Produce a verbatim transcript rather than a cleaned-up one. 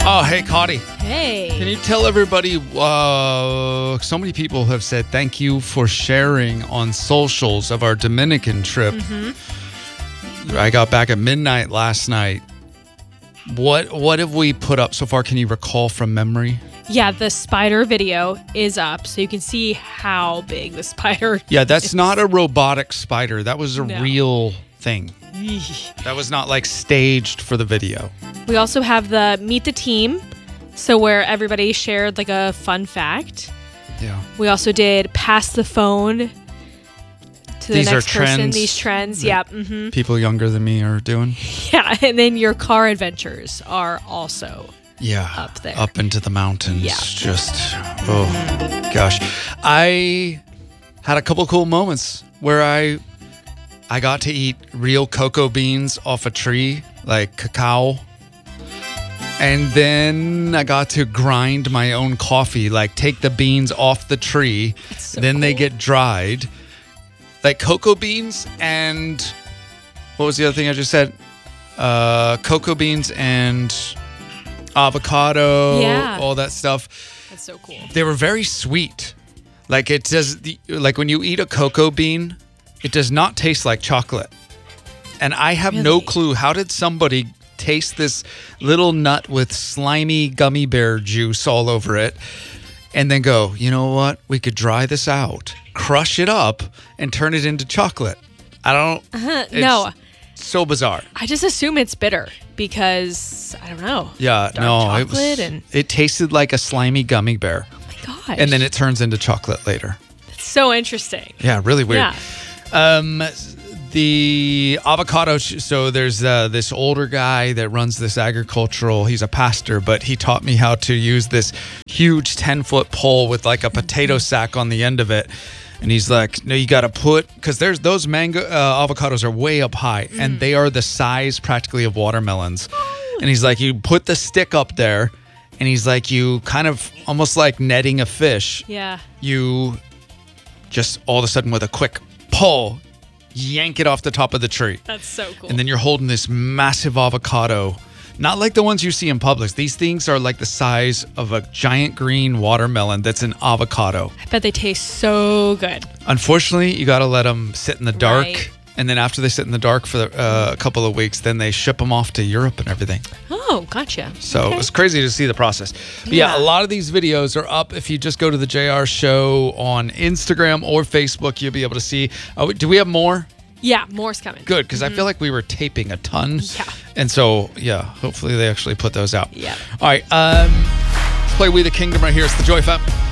Oh, hey, Cotty. Hey. Can you tell everybody, uh, so many people have said thank you for sharing on socials of our Dominican trip. Mm-hmm. I got back at midnight last night. What what have we put up so far? Can you recall from memory? Yeah, the spider video is up, so you can see how big the spider Yeah, that's is. not a robotic spider. That was a No. real thing. That was not like staged for the video. We also have the Meet the Team, so where everybody shared like a fun fact. Yeah. We also did Pass the Phone to These the are next person. trends These trends, that yeah. Mm-hmm. People younger than me are doing. Yeah, and then your car adventures are also Yeah. up there. Up into the mountains. Yeah. Just, oh, gosh. I had a couple cool moments where I I got to eat real cocoa beans off a tree, like cacao. And then I got to grind my own coffee, like take the beans off the tree. so then they cool. get dried. Like cocoa beans and what was the other thing I just said? Uh, cocoa beans and avocado, Yeah. all that stuff. That's so cool. They were very sweet. Like it does, like when you eat a cocoa bean, it does not taste like chocolate. And I have no Really? clue, how did somebody taste this little nut with slimy gummy bear juice all over it and then go, you know what? We could dry this out, crush it up, and turn it into chocolate. I don't. Uh, it's no, So bizarre. I just assume it's bitter because I don't know. Yeah, Dark no, it chocolate was. and- It tasted like a slimy gummy bear, Oh my gosh. and then it turns into chocolate later. It's so interesting. Yeah, really weird. Yeah. Um, the avocado. sh- So there's uh, this older guy that runs this agricultural. He's a pastor, but he taught me how to use this huge ten foot pole with like a potato sack on the end of it. And he's like, no, you got to put, because there's those mango uh, avocados are way up high, and they are the size practically of watermelons. And he's like, you put the stick up there, and he's like, you kind of almost like netting a fish. Yeah. You just all of a sudden with a quick pull, yank it off the top of the tree. That's so cool. And then you're holding this massive avocado. Not like the ones you see in Publix. These things are like the size of a giant green watermelon that's an avocado. I bet they taste so good. Unfortunately, you got to let them sit in the dark. Right. And then after they sit in the dark for uh, a couple of weeks, then they ship them off to Europe and everything. Oh, gotcha. So Okay. it was crazy to see the process. But yeah. Yeah. a lot of these videos are up. If you just go to the J R Show on Instagram or Facebook, you'll be able to see. Oh, do we have more? Yeah, more's coming. Good, because I feel like we were taping a ton. Yeah. And so, yeah, hopefully they actually put those out. Yeah. All right. Um, let's play We the Kingdom right here. It's the Joy F M.